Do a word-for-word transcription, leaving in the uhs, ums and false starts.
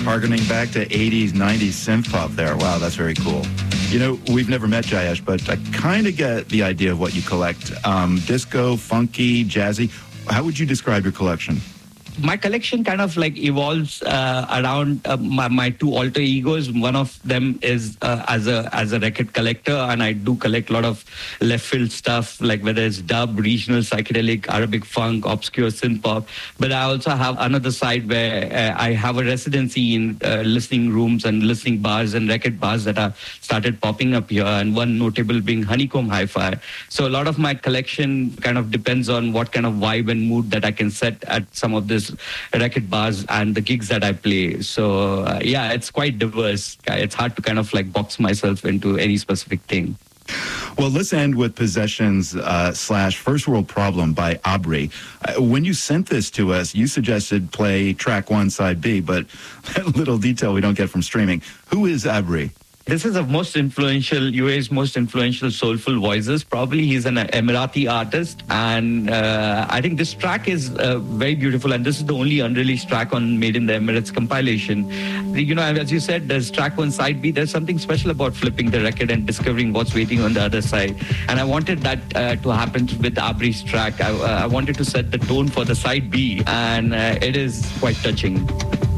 Harkening back to eighties, nineties synth pop there. Wow, that's very cool. You know, we've never met Jayesh, but I kind of get the idea of what you collect. Um, disco, funky, jazzy. How would you describe your collection? My collection kind of like evolves uh, around uh, my, my two alter egos. One of them is uh, as a as a record collector, and I do collect a lot of left field stuff, like whether it's dub, regional, psychedelic, Arabic funk, obscure synth pop. But I also have another side where uh, I have a residency in uh, listening rooms and listening bars and record bars that have started popping up here, and one notable being Honeycomb Hi-Fi. So a lot of my collection kind of depends on what kind of vibe and mood that I can set at some of this record bars and the gigs that I play. So uh, yeah, it's quite diverse. It's hard to kind of like box myself into any specific thing. Well, let's end with Possessions uh, slash First World Problem by Abri. Uh, when you sent this to us, you suggested play track one, side B, but that little detail we don't get from streaming. Who is Abri? This is the most influential, U A's most influential soulful voices. Probably he's an Emirati artist. And uh, I think this track is uh, very beautiful. And this is the only unreleased track on Made in the Emirates compilation. You know, as you said, there's track one, side B. There's something special about flipping the record and discovering what's waiting on the other side. And I wanted that uh, to happen with Abri's track. I, uh, I wanted to set the tone for the side B. And uh, it is quite touching.